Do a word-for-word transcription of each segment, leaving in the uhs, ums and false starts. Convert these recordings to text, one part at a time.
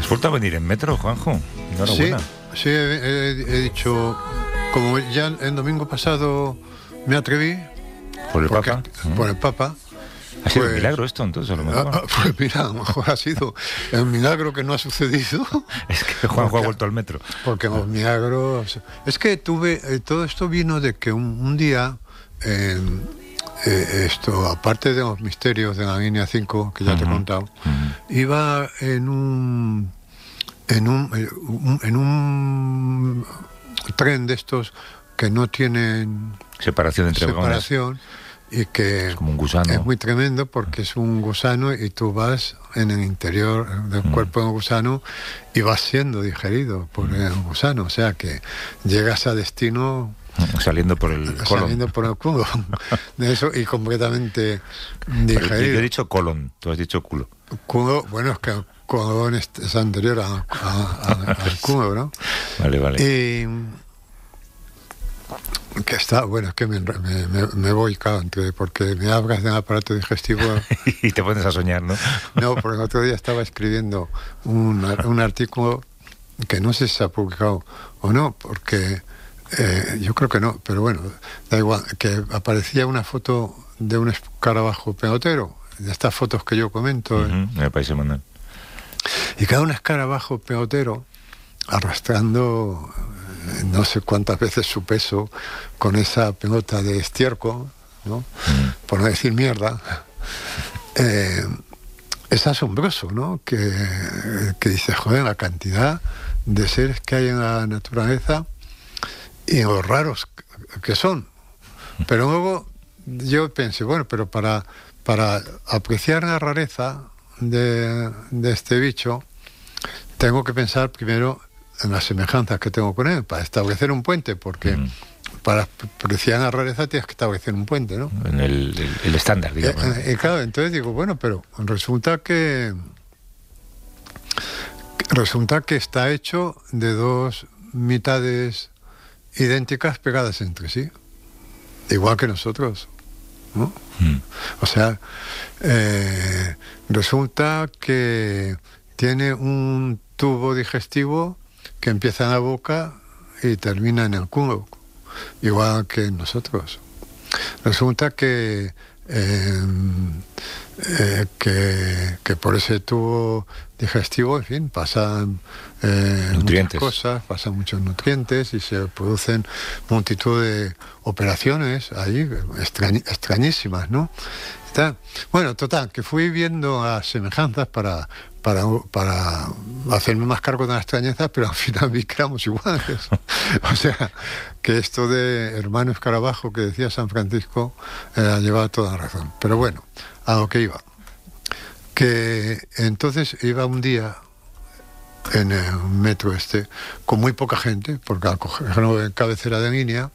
¿Has vuelto a venir en metro, Juanjo? Enhorabuena. Sí, sí he, he, he dicho, como ya el domingo pasado me atreví. ¿Por el porque, Papa? Por el Papa. ¿Ha sido pues, un milagro esto, entonces, a lo mejor? Ah, pues mira, a lo mejor ha sido el milagro que no ha sucedido. Es que Juanjo porque, ha vuelto al metro. Porque los milagros... Es que tuve... Eh, todo esto vino de que un, un día... Eh, eh, esto, aparte de los misterios de la línea cinco, que ya uh-huh. te he contado, uh-huh. iba en un... En un, en un tren de estos que no tienen... Separación entre separación. vagones. Y que es como un gusano. Es muy tremendo porque es un gusano y tú vas en el interior del mm. cuerpo del gusano y vas siendo digerido por mm. el gusano, o sea que llegas a destino saliendo por el colon. Saliendo por el culo de eso y completamente digerido. Pero yo he dicho colon, tú has dicho culo. Culo, bueno, es que el colon es, es anterior a, a, a, al culo, ¿no? Vale, vale. Y que está, bueno, es que me, me, me, me voy, claro, porque me hablas de un aparato digestivo y te pones a soñar, ¿no? No, porque el otro día estaba escribiendo un, un artículo que no sé si se ha publicado o no, porque eh, yo creo que no, pero bueno, da igual, que aparecía una foto de un escarabajo pelotero, de estas fotos que yo comento. Uh-huh, en el País Semanal. Y cada un escarabajo pelotero arrastrando no sé cuántas veces su peso con esa pelota de estiércol, ¿no? Mm. Por no decir mierda. Eh, es asombroso, ¿no? Que, que dices, joder, la cantidad de seres que hay en la naturaleza y los raros que son. Pero luego yo pensé, bueno, pero para, para apreciar la rareza de, de este bicho, tengo que pensar primero en las semejanzas que tengo con él, para establecer un puente, porque mm. para apreciar la rareza tienes que establecer un puente, ¿no? En el, el, el estándar, digamos. Eh, eh, claro, entonces digo, bueno, pero resulta que resulta que está hecho de dos mitades idénticas pegadas entre sí, igual que nosotros, ¿no? Mm. O sea, eh, resulta que tiene un tubo digestivo que empieza en la boca y termina en el culo, igual que nosotros. Resulta que, eh, eh, que, que por ese tubo digestivo, en fin, pasan eh, nutrientes. muchas cosas, pasan muchos nutrientes y se producen multitud de operaciones ahí, extrañ, extrañísimas, ¿no? Bueno, total, que fui viendo las semejanzas para, para, para hacerme más cargo de las extrañezas, pero al final vi que éramos iguales. O sea, que esto de hermano escarabajo que decía San Francisco eh, llevaba toda la razón. Pero bueno, a lo que iba. Que entonces iba un día en el metro este, con muy poca gente, porque al cogerlo en cabecera de línea,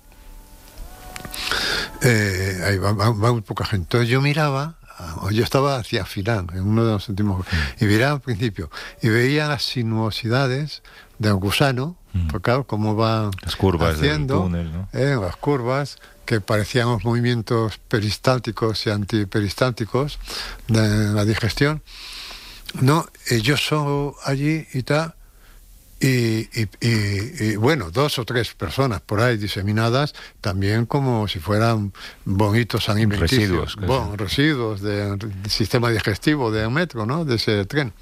Eh, ahí va, va, va muy poca gente. Entonces yo miraba, yo estaba hacia final, en uno de los últimos, y miraba al principio, y veía las sinuosidades del gusano, mm. porque claro, cómo va las curvas haciendo, del túnel, ¿no? eh, las curvas, que parecían los movimientos peristálticos y antiperistálticos de la digestión. No, y yo solo allí y tal. Y, y, y, y bueno, dos o tres personas por ahí diseminadas, también como si fueran bonitos alimenticios, residuos, bon, residuos del sistema digestivo del metro, ¿no? De ese tren.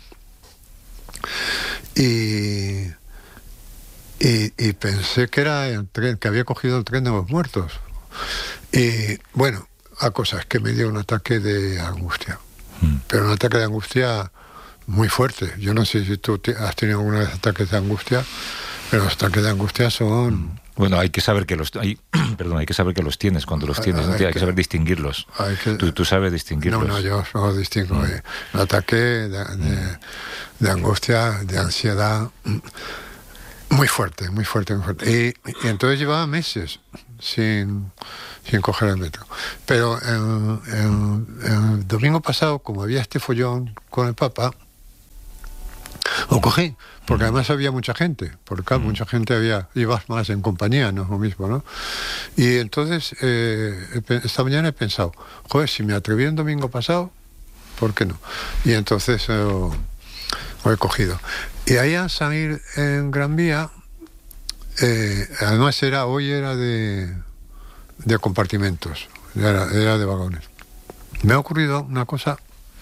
Y, y, y pensé que era el tren, que había cogido el tren de los muertos. Y bueno, a cosas que me dio un ataque de angustia. Mm. Pero un ataque de angustia muy fuerte. Yo no sé si tú has tenido alguna vez ataques de angustia, pero los ataques de angustia son... Bueno, hay que saber que los hay, perdón, hay que saber que los tienes cuando los tienes, hay, ¿no? hay, hay que, que saber distinguirlos. Hay que, tú, tú sabes distinguirlos. No, no, yo no distingo. Mm. Eh, un ataque de, de, de angustia, de ansiedad, muy fuerte, muy fuerte, muy fuerte. Y, y entonces llevaba meses sin, sin coger el metro. Pero el, el, el domingo pasado, como había este follón con el Papa, lo cogí, porque además había mucha gente, porque claro, mucha gente había, ibas más en compañía, no es lo mismo, ¿no? Y entonces, eh, esta mañana he pensado, joder, si me atreví el domingo pasado, ¿por qué no? Y entonces eh, lo he cogido. Y ahí a salir en Gran Vía, eh, además era, hoy era de, de compartimentos, era, era de vagones. Me ha ocurrido una cosa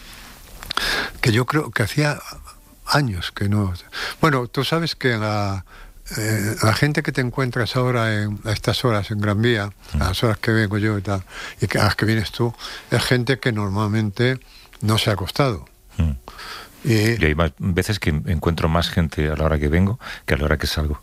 que yo creo que hacía años que no... Bueno, tú sabes que la, eh, la gente que te encuentras ahora en, a estas horas en Gran Vía, a las horas que vengo yo y tal, y que, a las que vienes tú, es gente que normalmente no se ha acostado. Mm. Y, y hay más veces que encuentro más gente a la hora que vengo que a la hora que salgo.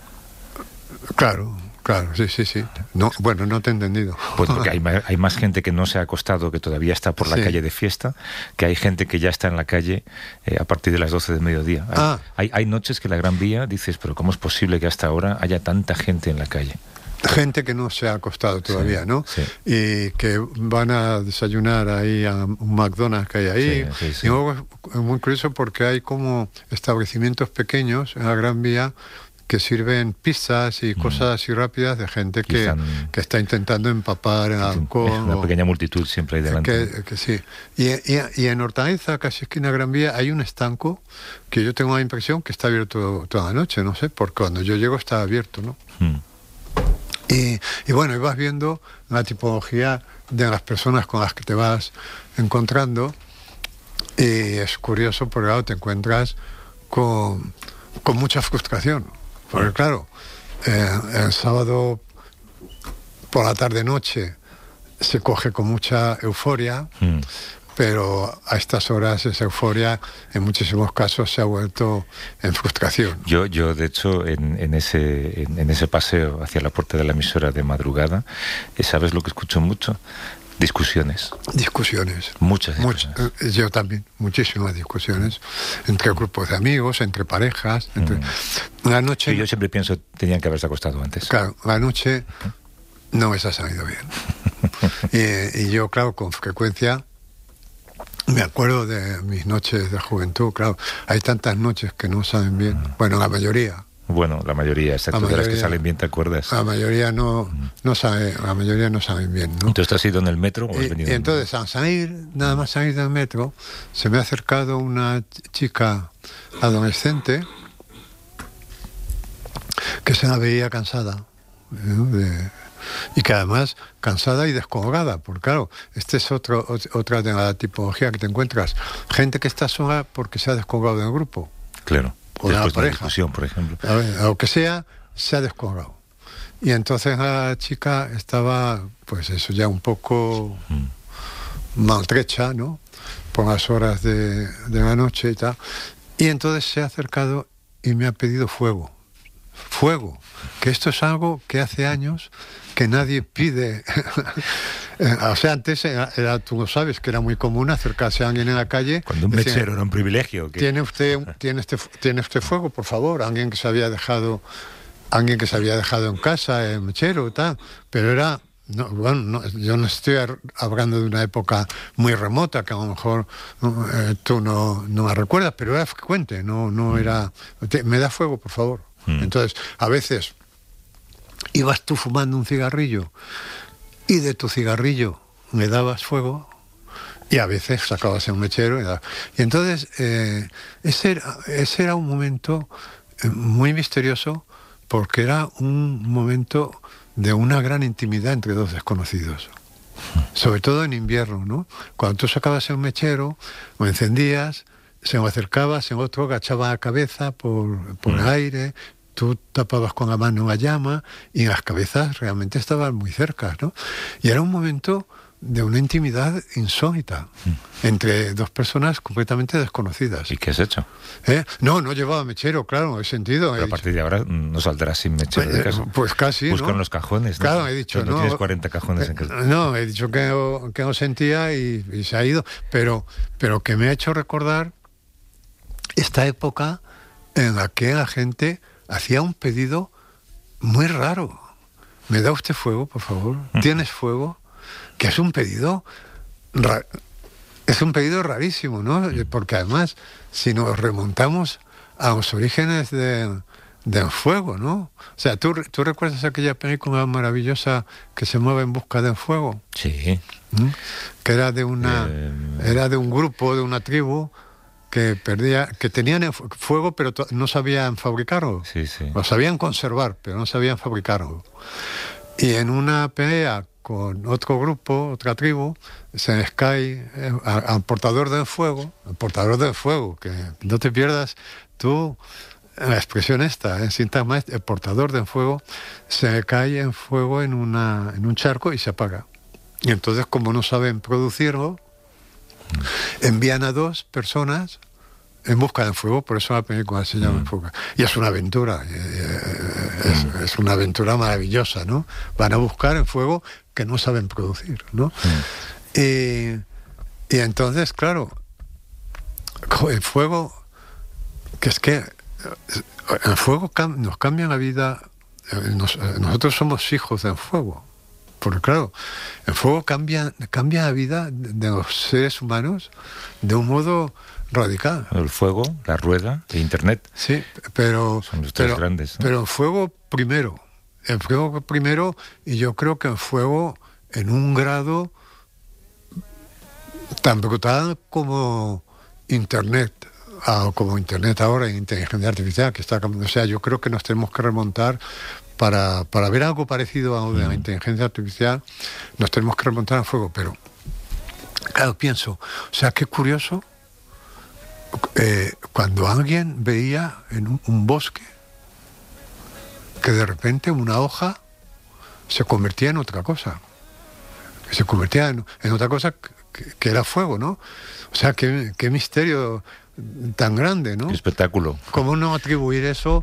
Claro, claro, sí, sí, sí. No, bueno, no te he entendido. Pues porque hay, hay más gente que no se ha acostado, que todavía está por la sí. calle de fiesta, que hay gente que ya está en la calle eh, a partir de las doce del mediodía. Hay, ah. hay, hay noches que la Gran Vía dices, pero ¿cómo es posible que hasta ahora haya tanta gente en la calle? Gente que no se ha acostado todavía, sí, ¿no? Sí. Y que van a desayunar ahí a un McDonald's que hay ahí. Sí, sí, sí. Y luego es muy curioso porque hay como establecimientos pequeños en la Gran Vía que sirven pizzas y mm. cosas así rápidas de gente que, Quizán, que está intentando empapar en alcohol. Una o, pequeña multitud siempre ahí delante. Que, que sí. Y, y, y en Hortaleza, casi esquina Gran Vía, hay un estanco que yo tengo la impresión que está abierto toda la noche, no sé, porque cuando yo llego está abierto, ¿no? Mm. Y, y bueno, y vas viendo la tipología de las personas con las que te vas encontrando y es curioso porque claro, te encuentras con, con mucha frustración. Porque claro, eh, el sábado por la tarde-noche se coge con mucha euforia, mm. pero a estas horas esa euforia en muchísimos casos se ha vuelto en frustración. Yo, yo de hecho, en, en, ese, en, en ese paseo hacia la puerta de la emisora de madrugada, ¿sabes lo que escucho mucho? Discusiones. Discusiones. Muchas discusiones. Much, yo también, muchísimas discusiones. Entre grupos de amigos, entre parejas. Entre... Mm. La noche... Sí, yo siempre pienso que tenían que haberse acostado antes. Claro, la noche no me ha salido bien. y, y yo, claro, con frecuencia... Me acuerdo de mis noches de juventud, claro. Hay tantas noches que no saben bien. Mm. Bueno, la mayoría. Bueno, la mayoría, exacto. La mayoría, de las que salen bien, ¿te acuerdas? La mayoría no, mm. no sabe, la mayoría no saben bien, ¿no? ¿Entonces has ido en el metro o has y, venido? Y entonces, al salir, nada más salir del metro, se me ha acercado una chica adolescente que se la veía cansada, ¿no? de... Y que además cansada y descolgada, porque claro, este es otro, otra de la tipología que te encuentras. Gente que está sola porque se ha descolgado del grupo. Claro. O de la pareja. De discusión, por ejemplo. A ver, lo que sea, se ha descolgado. Y entonces la chica estaba, pues eso, ya un poco mm. maltrecha, ¿no? Por las horas de, de la noche y tal. Y entonces se ha acercado y me ha pedido fuego. Fuego. Que esto es algo que hace años que nadie pide. O sea, antes era, era, tú lo sabes, que era muy común acercarse a alguien en la calle. Cuando un decía, mechero era un privilegio. ¿Qué? ¿Tiene usted, tiene, este, ¿Tiene usted fuego, por favor? Alguien que se había dejado, alguien que se había dejado en casa, el mechero y tal. Pero era, no, bueno, no, yo no estoy hablando de una época muy remota, que a lo mejor eh, tú no, no la recuerdas, pero era frecuente, no, no era, te, me da fuego, por favor. Mm. Entonces, a veces ibas tú fumando un cigarrillo y de tu cigarrillo me dabas fuego y a veces sacabas un mechero y, y entonces eh, ese, era, ese era un momento muy misterioso porque era un momento de una gran intimidad entre dos desconocidos, sobre todo en invierno, ¿no? Cuando tú sacabas un mechero o encendías, se me acercaba, se otro agachaba la cabeza por, por el aire, tú tapabas con la mano la llama y las cabezas realmente estaban muy cerca, ¿no? Y era un momento de una intimidad insólita mm. entre dos personas completamente desconocidas. ¿Y qué has hecho? ¿Eh? No, no llevaba mechero, claro, he sentido. Pero he a partir de ahora no saldrás sin mechero de casa. Pues casi, Buscan ¿no? los cajones, ¿no? Claro, he dicho, no, no. tienes cuarenta cajones en casa. No, he dicho que no, que no sentía y, y se ha ido. Pero, pero que me ha hecho recordar esta época en la que la gente hacía un pedido muy raro. ¿Me da usted fuego, por favor? ¿Tienes fuego? Que es un pedido ra- es un pedido rarísimo, ¿no? Porque además, si nos remontamos a los orígenes de, del fuego, ¿no? O sea, ¿tú, ¿tú recuerdas aquella película maravillosa que se mueve en busca del fuego? Sí. ¿Mm? Que era de una eh... era de un grupo, de una tribu que perdía, que tenían fuego pero no sabían fabricarlo. Sí, sí. Lo sabían conservar, pero no sabían fabricarlo. Y en una pelea con otro grupo, otra tribu, se les cae al portador del fuego, el portador del fuego, que no te pierdas tú la expresión esta, en sintagma, el portador del fuego se cae en fuego en, una, en un charco y se apaga. Y entonces, como no saben producirlo, envían a dos personas en busca del fuego, por eso la película se llama mm. Fuga. Y es una aventura, es, mm. es una aventura maravillosa, ¿no? Van a buscar el fuego que no saben producir, ¿no? Mm. Y, y entonces, claro, el fuego, que es que el fuego nos cambia la vida, nos, nosotros somos hijos del fuego. Porque claro, el fuego cambia, cambia la vida de los seres humanos de un modo radical. El fuego, la rueda, el internet. Sí, pero son los tres pero, grandes, ¿no? Pero el fuego primero, el fuego primero, y yo creo que el fuego en un grado tan brutal como internet, ah, como internet ahora, inteligencia artificial, que está cambiando. O sea, yo creo que nos tenemos que remontar. Para, para ver algo parecido a lo de la inteligencia artificial, nos tenemos que remontar al fuego. Pero, claro, pienso, o sea, qué curioso, eh, cuando alguien veía en un, un bosque que de repente una hoja se convertía en otra cosa, que se convertía en, en otra cosa que, que era fuego, ¿no? O sea, qué, qué misterio tan grande, ¿no? Qué espectáculo. ¿Cómo no atribuir eso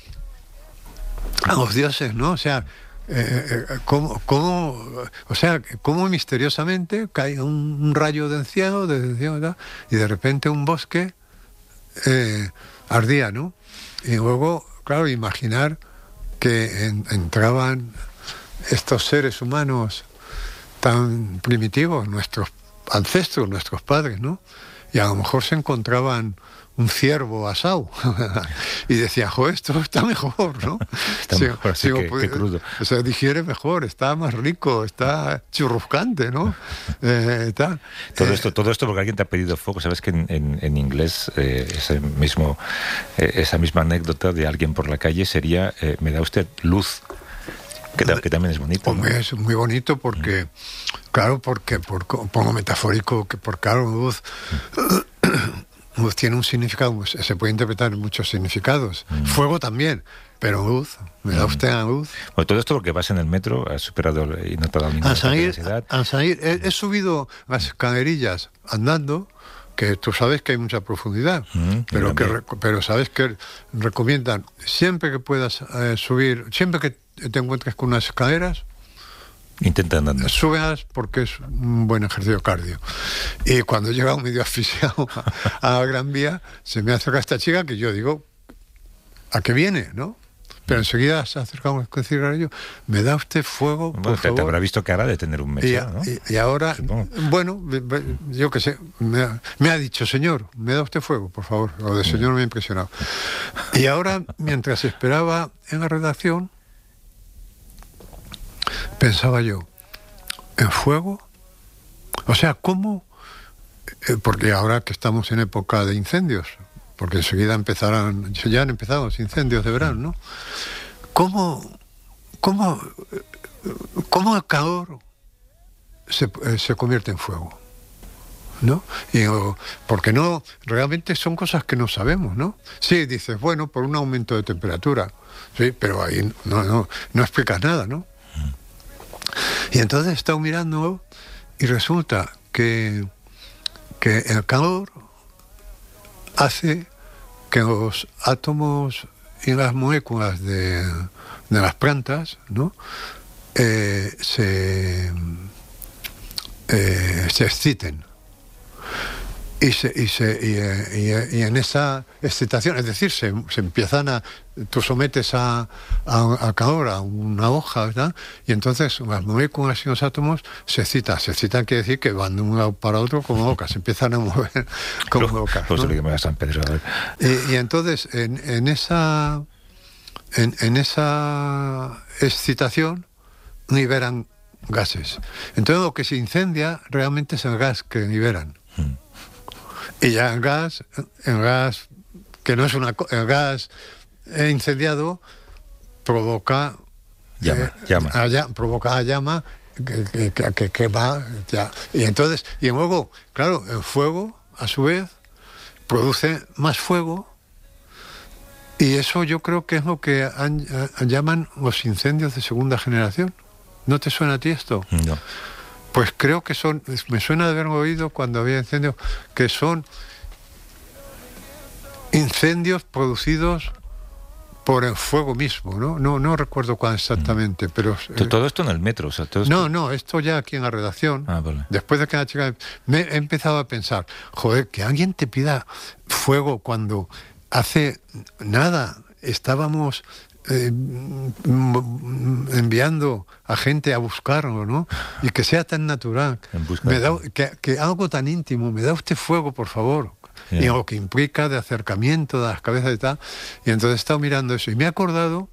a los dioses, ¿no? O sea, eh, eh, ¿cómo, cómo, o sea, cómo misteriosamente cae un, un rayo del cielo, del cielo, ¿verdad? Y de repente un bosque eh, ardía, ¿no? Y luego, claro, imaginar que en, entraban estos seres humanos tan primitivos, nuestros ancestros, nuestros padres, ¿no? Y a lo mejor se encontraban un ciervo asado y decía, jo, esto está mejor, ¿no? Está sí, mejor, sí, que, que crudo. O sea, digiere mejor, está más rico, está churruscante, ¿no? Eh, está, todo, eh, esto, todo esto porque alguien te ha pedido fuego. Sabes que en, en, en inglés eh, ese mismo, eh, esa misma anécdota de alguien por la calle sería, eh, me da usted luz. Que, que también es bonito, ¿no? Es muy bonito porque, mm. claro, porque, por, pongo metafórico, que por claro, luz... Mm. Luz tiene un significado, se puede interpretar en muchos significados. Mm. Fuego también, pero luz, ¿me da usted la luz? Bueno, todo esto porque vas en el metro, has superado y no te ha dado ninguna necesidad. Al salir, he, he subido las escalerillas andando, que tú sabes que hay mucha profundidad, mm, pero, que, pero sabes que recomiendan, siempre que puedas eh, subir, siempre que te encuentres con unas escaleras, intenta andando. Súbelas porque es un buen ejercicio cardio. Y cuando llega un medio asfixiado a, a la Gran Vía, se me acerca esta chica que yo digo, ¿a qué viene? ¿No? Pero enseguida se acerca con el cigarrillo, ¿me da usted fuego, por bueno, te, favor? Te habrá visto cara de tener un mechero, ¿no? Y, y ahora, Supongo. bueno, yo qué sé, me ha, me ha dicho, señor, ¿me da usted fuego, por favor? Lo de señor me ha impresionado. Y ahora, mientras esperaba en la redacción, pensaba yo, ¿en fuego? O sea, ¿cómo? Eh, porque ahora que estamos en época de incendios, porque enseguida empezarán, ya han empezado los incendios de verano, ¿no? ¿Cómo, cómo, cómo el calor se, eh, se convierte en fuego? ¿No? Y, o, porque no, realmente son cosas que no sabemos, ¿no? Sí, dices, bueno, por un aumento de temperatura, sí, pero ahí no, no, no explicas nada, ¿no? Y entonces he estado mirando y resulta que, que el calor hace que los átomos y las moléculas de, de las plantas, ¿no? eh, se, eh, se exciten. Y, se, y, se, y, y, y en esa excitación, es decir, se, se empiezan a... Tú sometes a, a, a calor a una hoja, ¿verdad? Y entonces las moléculas y los átomos se excitan. Se excitan quiere decir que van de un lado para otro como locas, se empiezan a mover como locas, ¿no? Que me da San Pedro. Y, y entonces, en, en, esa, en, en esa excitación liberan gases. Entonces lo que se incendia realmente es el gas que liberan. Hmm. Y ya el gas, el gas que no es una el gas incendiado provoca llama, eh, llama. Allá, provoca llama que, que, que, que va ya. Y entonces, y luego, claro, el fuego, a su vez, produce más fuego, y eso yo creo que es lo que han, han, llaman los incendios de segunda generación. ¿No te suena a ti esto? No. Pues creo que son, me suena de haber oído cuando había incendios, que son incendios producidos por el fuego mismo, ¿no? No, no recuerdo cuál exactamente, pero... Eh, todo esto en el metro, o sea, todo esto... No, no, esto ya aquí en la redacción. Ah, vale. Después de que la chica... Me he empezado a pensar, joder, que alguien te pida fuego cuando hace nada estábamos eh, enviando a gente a buscarlo, ¿no? Y que sea tan natural. Me da, que, que algo tan íntimo, me da usted fuego, por favor. Yeah. Y algo que implica de acercamiento de las cabezas y tal. Y entonces he estado mirando eso y me he acordado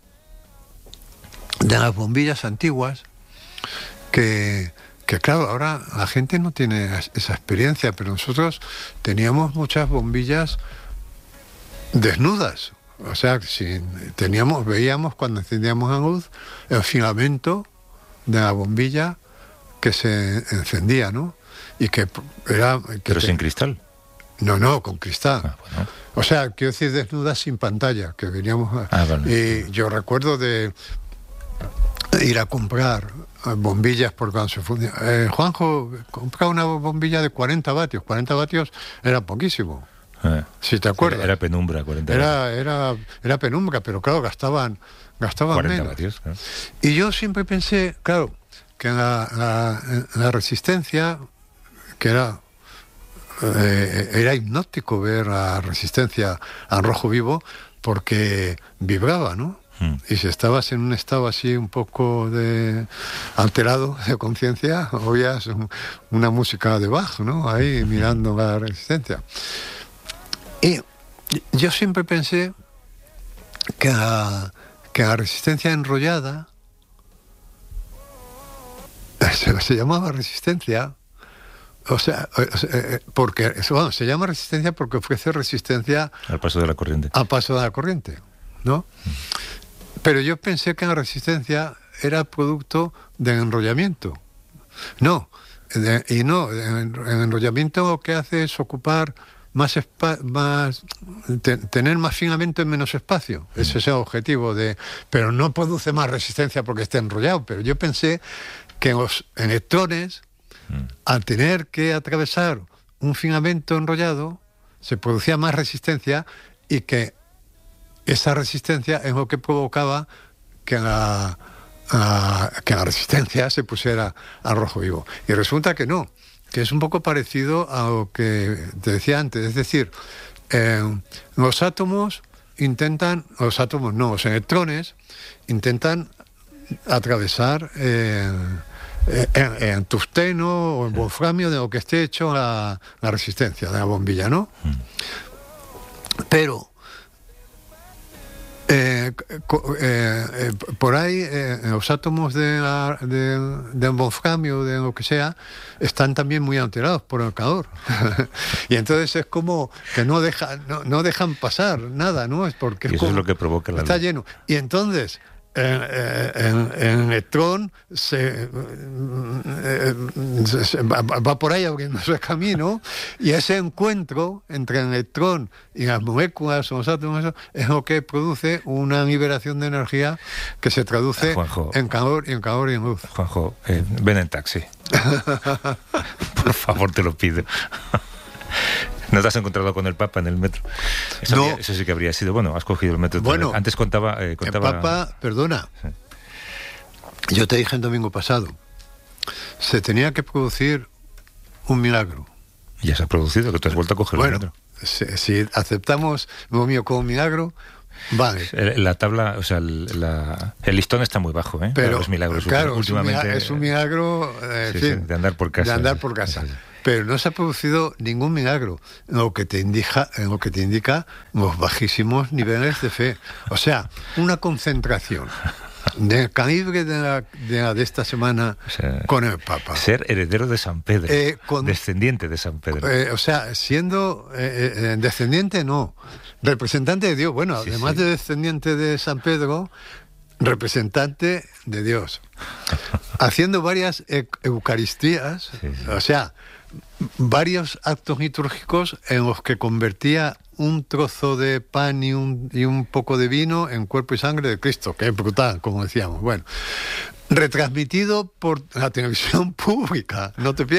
de las bombillas antiguas que, que claro, ahora la gente no tiene esa experiencia, pero nosotros teníamos muchas bombillas desnudas. O sea, si teníamos, veíamos cuando encendíamos la luz el filamento de la bombilla que se encendía, ¿no? Y que era... Que pero te, sin cristal. No, no, con cristal. Ah, bueno. O sea, quiero decir desnudas sin pantalla, que veníamos... A, ah, vale. Y yo recuerdo de ir a comprar bombillas por cuando se fundía. Eh, Juanjo, compra una bombilla de cuarenta vatios. cuarenta vatios era poquísimo. Eh, si te acuerdas. Era penumbra, cuarenta era, era, era penumbra, pero claro, gastaban, gastaban cuarenta menos. Vatios, claro. Y yo siempre pensé, claro, que en la, la, en la resistencia, que era... Eh, era hipnótico ver la resistencia al rojo vivo porque vibraba, ¿no? Mm. Y si estabas en un estado así un poco de alterado de conciencia, oías una música de Bach, ¿no? Ahí mirando la resistencia. Y yo siempre pensé que a, que a la resistencia enrollada se, se llamaba resistencia. O sea, porque bueno, se llama resistencia porque ofrece resistencia al paso de la corriente. Al paso de la corriente, ¿no? Mm. Pero yo pensé que la resistencia era producto del enrollamiento. No, de, y no, el enrollamiento lo que hace es ocupar más, espa- más te, tener más filamento en menos espacio. Mm. Ese es el objetivo de, pero no produce más resistencia porque esté enrollado. Pero yo pensé que los electrones, al tener que atravesar un filamento enrollado, se producía más resistencia y que esa resistencia es lo que provocaba que la, a, que la resistencia se pusiera al rojo vivo. Y resulta que no, que es un poco parecido a lo que te decía antes. Es decir, eh, los átomos intentan, los átomos no, los electrones intentan atravesar... Eh, En, en tungsteno o en wolframio, de lo que esté hecho la, la resistencia de la bombilla, ¿no? Mm. Pero eh, eh, eh, por ahí eh, los átomos de, la, de, de wolframio, de lo que sea, están también muy alterados por el calor. Y entonces es como que no, deja, no, no dejan pasar nada, ¿no? Es porque y eso es, como, es lo que provoca la está luz. lleno. Y entonces... En, en, en electrón se, se, se va, va por ahí abriéndose el camino, y ese encuentro entre el electrón y las moléculas o los átomos es lo que produce una liberación de energía que se traduce Juanjo, en calor y en calor y en luz. Juanjo, eh, ven en taxi. Por favor, te lo pido. ¿No te has encontrado con el Papa en el metro? Eso, no. habría, eso sí que habría sido... Bueno, has cogido el metro. Bueno, antes contaba... Eh, contaba... El Papa, perdona, sí. Yo te dije el domingo pasado, se tenía que producir un milagro. Ya se ha producido, que tú has vuelto a coger bueno, el metro. Si, si aceptamos lo mío como un milagro, vale. La tabla, o sea, la, el listón está muy bajo, ¿eh? Pero, los milagros claro, últimamente... es un milagro, eh, sí, en fin, sí, de andar por casa. De andar sí, por casa. Sí, sí. Pero no se ha producido ningún milagro, en lo que te indica, en lo que te indica los bajísimos niveles de fe. O sea, una concentración de calibre de, la, de, la de esta semana, o sea, con el Papa. Ser heredero de San Pedro, eh, con, descendiente de San Pedro. Eh, o sea, siendo eh, eh, descendiente, no, representante de Dios. Bueno, sí, además sí. de descendiente de San Pedro, representante de Dios. Haciendo varias e- eucaristías, sí, sí. o sea, varios actos litúrgicos en los que convertía un trozo de pan y un, y un poco de vino en cuerpo y sangre de Cristo, que es brutal, como decíamos. Bueno, retransmitido por la televisión pública, no te pierdas.